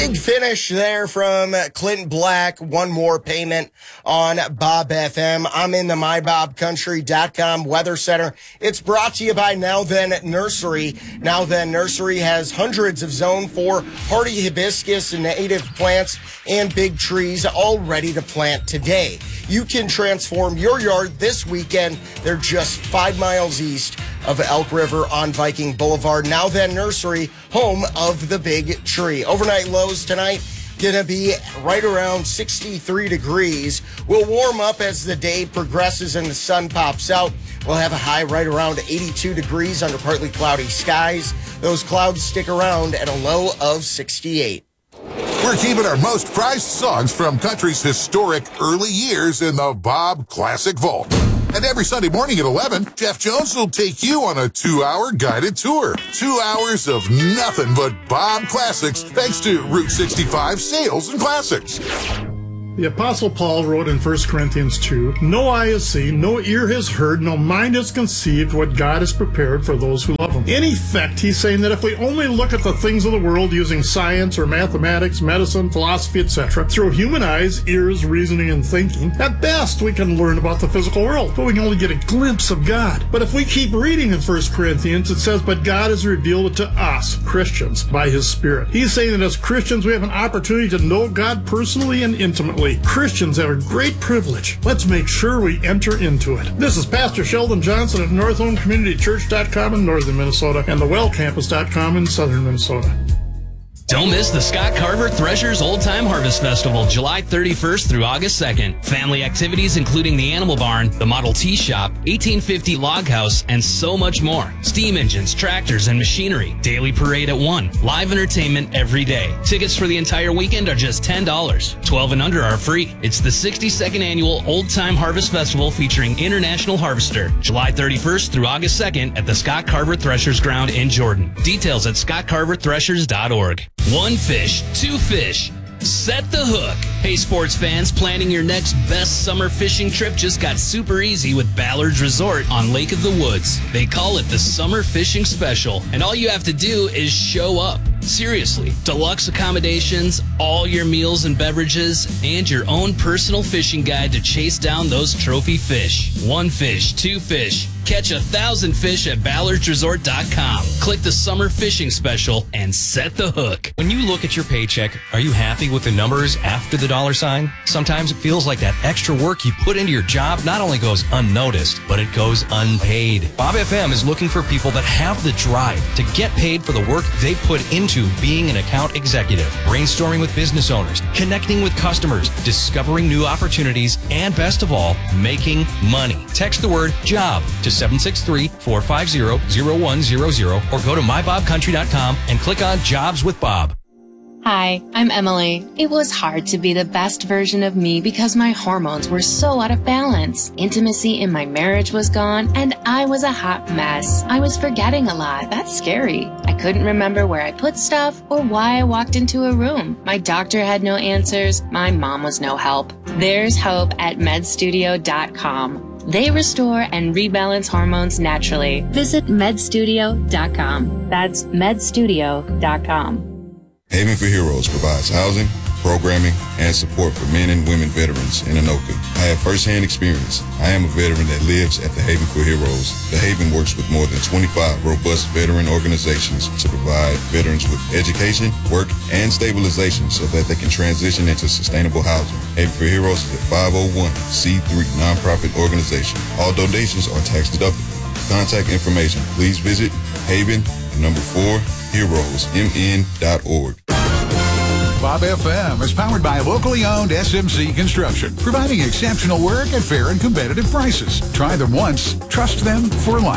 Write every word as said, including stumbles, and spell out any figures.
Big finish there from Clint Black. One more payment on Bob F M. I'm in the my bob country dot com Weather Center. It's brought to you by Now Then Nursery. Now Then Nursery has hundreds of zone four hardy hibiscus and native plants and big trees all ready to plant today. You can transform your yard this weekend. They're just five miles east of Elk River on Viking Boulevard. Now Then Nursery, home of the big tree. Overnight lows tonight gonna be right around sixty-three degrees. We'll warm up as the day progresses and the sun pops out. We'll have a high right around eighty-two degrees under partly cloudy skies. Those clouds stick around at a low of sixty-eight. We're keeping our most prized songs from country's historic early years in the Bob Classic Vault. And every Sunday morning at eleven, Jeff Jones will take you on a two-hour guided tour. Two hours of nothing but Bob classics, thanks to Route sixty-five Sales and Classics. The Apostle Paul wrote in First Corinthians two, "No eye has seen, no ear has heard, no mind has conceived what God has prepared for those who love Him." In effect, he's saying that if we only look at the things of the world using science or mathematics, medicine, philosophy, et cetera, through human eyes, ears, reasoning, and thinking, at best we can learn about the physical world, but we can only get a glimpse of God. But if we keep reading in First Corinthians, it says, "But God has revealed it to us, Christians, by His Spirit." He's saying that as Christians, we have an opportunity to know God personally and intimately. Christians have a great privilege. Let's make sure we enter into it. This is Pastor Sheldon Johnson at North Home Community Church dot com in northern Minnesota and the well campus dot com in southern Minnesota. Don't miss the Scott Carver Threshers Old Time Harvest Festival, July thirty-first through August second. Family activities including the Animal Barn, the Model T Shop, eighteen fifty Log House, and so much more. Steam engines, tractors, and machinery. Daily parade at one. Live entertainment every day. Tickets for the entire weekend are just ten dollars. twelve and under are free. It's the sixty-second Annual Old Time Harvest Festival featuring International Harvester, July thirty-first through August second at the Scott Carver Threshers Ground in Jordan. Details at scott carver threshers dot org. One fish, two fish. Set the hook. Hey, sports fans, planning your next best summer fishing trip just got super easy with Ballard's Resort on Lake of the Woods. They call it the Summer Fishing Special, and all you have to do is show up. Seriously, deluxe accommodations, all your meals and beverages, and your own personal fishing guide to chase down those trophy fish. One fish, two fish. Catch a thousand fish at ballards resort dot com. Click the Summer Fishing Special and set the hook. When you look at your paycheck, are you happy with the numbers after the dollar sign? Sometimes it feels like that extra work you put into your job not only goes unnoticed, but it goes unpaid. Bob F M is looking for people that have the drive to get paid for the work they put into being an account executive, brainstorming with business owners, connecting with customers, discovering new opportunities, and best of all, making money. Text the word JOB to seven six three, four five zero, zero one zero zero or go to my bob country dot com and click on Jobs with Bob. Hi, I'm Emily. It was hard to be the best version of me because my hormones were so out of balance. Intimacy in my marriage was gone, and I was a hot mess. I was forgetting a lot. That's scary. I couldn't remember where I put stuff or why I walked into a room. My doctor had no answers. My mom was no help. There's hope at med studio dot com. They restore and rebalance hormones naturally. Visit med studio dot com. That's med studio dot com. Haven for Heroes provides housing, programming, and support for men and women veterans in Anoka. I have firsthand experience. I am a veteran that lives at the Haven for Heroes. The Haven works with more than twenty-five robust veteran organizations to provide veterans with education, work, and stabilization so that they can transition into sustainable housing. Haven for Heroes is a five oh one c three nonprofit organization. All donations are tax deductible. For contact information, please visit Haven, number four, heroes m n dot org. Bob F M is powered by locally owned S M C Construction, providing exceptional work at fair and competitive prices. Try them once, trust them for life.